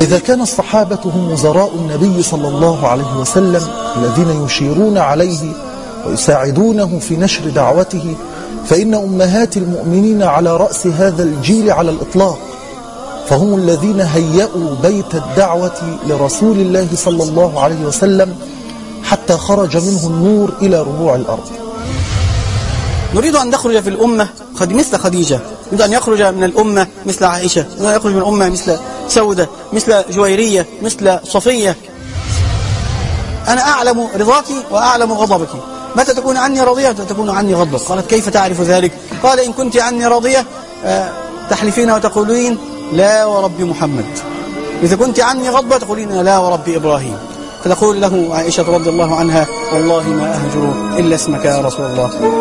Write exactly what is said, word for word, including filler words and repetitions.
إذا كان الصحابة هم وزراء النبي صلى الله عليه وسلم الذين يشيرون عليه ويساعدونه في نشر دعوته، فإن أمهات المؤمنين على رأس هذا الجيل على الإطلاق، فهم الذين هيئوا بيت الدعوة لرسول الله صلى الله عليه وسلم حتى خرج منه النور إلى ربوع الأرض. نريد أن نخرج في الأمة مثل خديجة، نريد أن يخرج من الأمة مثل عائشة، نريد أن يخرج من الأمة مثل سودة، مثل جويرية، مثل صفية. أنا أعلم رضاك وأعلم غضبك، متى تكون عني راضية متى تكون عني غضبك؟ قالت كيف تعرف ذلك؟ قال إن كنت عني راضية تحلفين وتقولين لا ورب محمد، إذا كنت عني غضبة تقولين لا ورب إبراهيم. فتقول له عائشة رضي الله عنها والله ما أهجر إلا اسمك يا رسول الله.